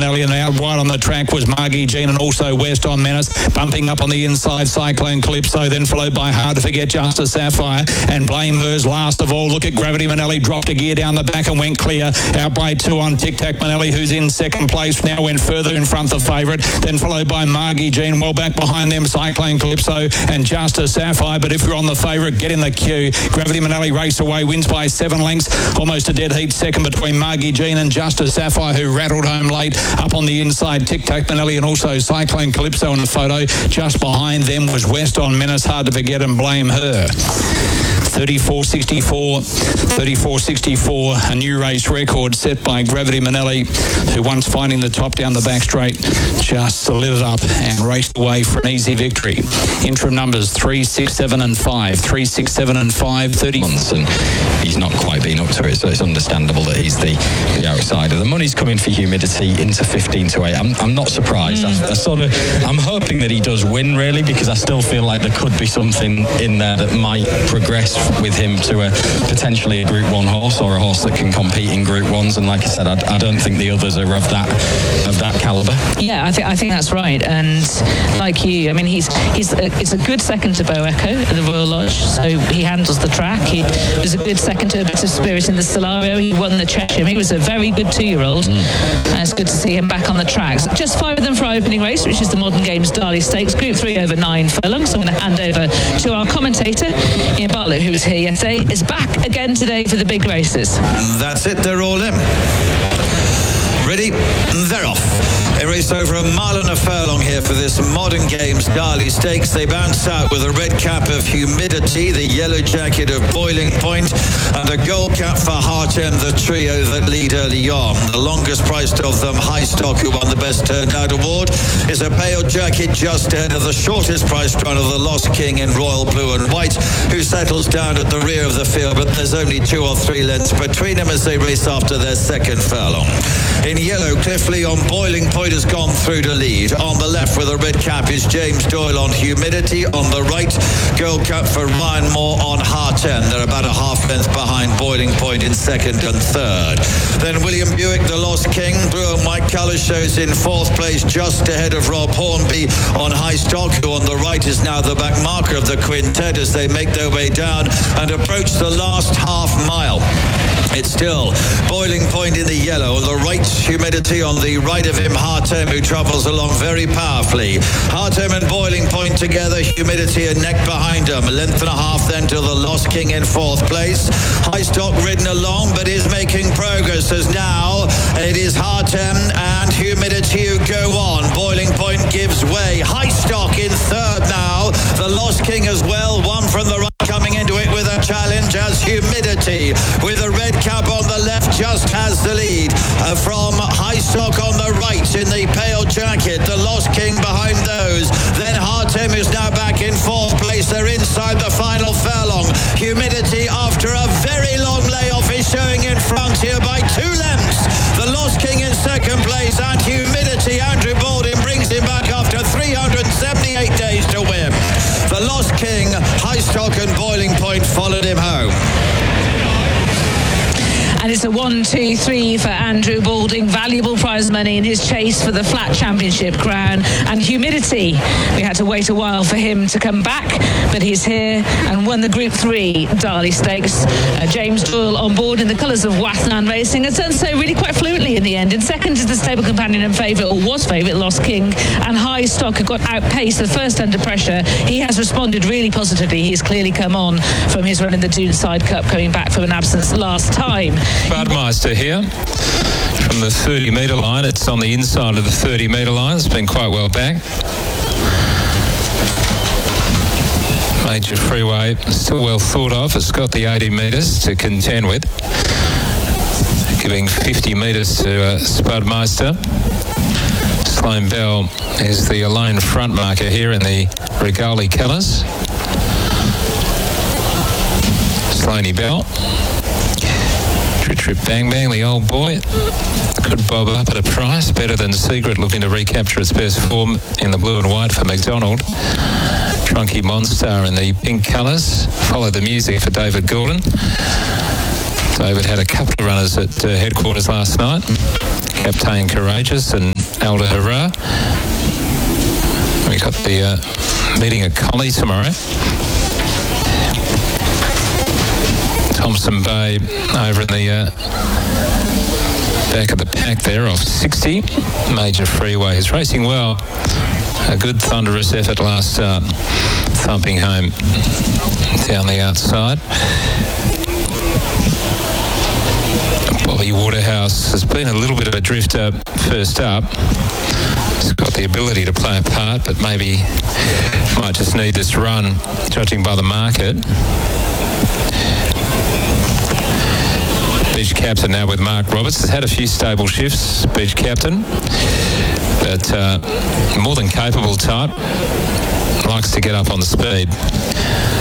Manelli, and out wide on the track was Margie Jean and also West on Menace. Bumping up on the inside, Cyclone Calypso, then followed by Hard to Forget, Justice Sapphire, and Blame Hers last of all. Look at Gravity Manelli, dropped a gear down the back and went clear. Out by 2 on Tic Tac Manelli, who's in second place, now went further in front the favourite, then followed by Margie Jean, well back behind them, Cyclone Calypso and Justice Sapphire. But if you're on the favourite, get in the queue. Gravity Manelli race away, wins by 7 lengths, almost a dead heat second between Margie Jean and Justice Sapphire, who rattled home late. Up on the inside, Tic Tac Manelli and also Cyclone Calypso in the photo. Just behind them was West on Menace, Hard to Forget and Blame Her. 34.64, a new race record set by Gravity Manelli, who once finding the top down the back straight just lit it up and raced away for an easy victory. Interim numbers 3, 6, 7 and 5. 3, 6, 7 and 5, 30. And he's not quite been up to it, so it's understandable that he's the outsider. The money's coming for Humidity into 15 to 8. I'm not surprised. I'm hoping that he does win, really, because I still feel like there could be something in there that might progress with him to potentially a Group 1 horse, or a horse that can compete in Group 1s. And like I said, I don't think the others are of that calibre. Yeah, I think that's right. And like you, I mean, it's a good second to Bo Echo at the Royal Lodge, so he handles the track. He was a good second to a bit of spirit in the Solario. He won the Cheshire. He was a very good 2-year-old. And it's good to see him back on the tracks. Just 5 of them for our opening race, which is the Modern Games Darley Stakes, Group 3 over 9 furlongs. So I'm going to hand over to our commentator, Ian Bartlett, who was here yesterday, is back again today for the big races. That's it, they're all in. Ready? They're off. A race over a mile and a furlong here for this Modern Games Darley Stakes. They bounce out with a red cap of Humidity, the yellow jacket of Boiling Point, and a gold cap for Heartem, the trio that lead early on. The longest priced of them, High Stock, who won the Best Turned Out award, is a pale jacket just ahead of the shortest priced run of the Lost King in Royal Blue and White, who settles down at the rear of the field, but there's only 2 or 3 lengths between them as they race after their second furlong. In yellow, Cliffley on Boiling Point has gone through to lead. On the left with a red cap is James Doyle on Humidity. On the right, gold cap for Ryan Moore on Heartem. They're about a half length behind Boiling Point in second and third. Then William Buick, the Lost King, blue and white colour, shows in 4th place just ahead of Rob Hornby on High Stock, who on the right is now the back marker of the quintet as they make their way down and approach the last half mile. It's still Boiling Point in the yellow. On the right, Humidity. On the right of him, Heartem, who travels along very powerfully. Heartem and Boiling Point together. Humidity a neck behind him. A length and a half then to the Lost King in 4th place. High Stock ridden along, but is making progress as now it is Heartem and Humidity who go on. Boiling Point gives way. High Stock in 3rd now. The Lost King as well. One from the right coming into it with a challenge as Humidity, with a red cap on the left, just has the lead from High Stock on the right in the pale jacket. The Lost King behind those. Then Heartem is now back in 4th place. They're inside the final furlong. Humidity, after a very long layoff, is showing in front here by 2 lengths. The Lost King in 2nd place, and Humidity, Andrew Baldwin brings him back after 378 days to win. The Lost King, High Stock and Boiling Point followed him home. And it's a 1, 2, 3 for Andrew Balding. Valuable prize money in his chase for the flat championship crown. And Humidity, we had to wait a while for him to come back, but he's here and won the Group 3 Darley Stakes. James Doyle on board in the colours of Wathnan Racing has done so really quite fluently in the end. In second is the stable companion and favourite, or was favourite, Lost King. And High Stock had got outpaced the first under pressure. He has responded really positively. He's clearly come on from his run in the Doonside Cup, coming back from an absence last time. Budmeister here from the 30-metre line. It's on the inside of the 30-metre line. It's been quite well back. Major Freeway, still well thought of. It's got the 80 metres to contend with, giving 50 metres to Spudmeister. Sloane Bell is the lone front marker here in the Regali colours. Sloaney Bell. Trip Bang Bang, the old boy, could bob up at a price better than Secret, looking to recapture its best form in the blue and white for McDonald. Trunky Monstar in the pink colours. Follow the music for David Gordon. David had a couple of runners at headquarters last night. Captain Courageous and Elder Hurrah. We got the meeting at Collie tomorrow. Thompson Bay over in the back of the pack there off 60. Major Freeway is racing well. A good thunderous effort last start. Thumping home down the outside. Bobby Waterhouse has been a little bit of a drifter first up. He's got the ability to play a part, but maybe might just need this run, judging by the market. Beach Captain now with Mark Roberts. Has had a few stable shifts, Beach Captain, but more than capable type. Likes to get up on the speed.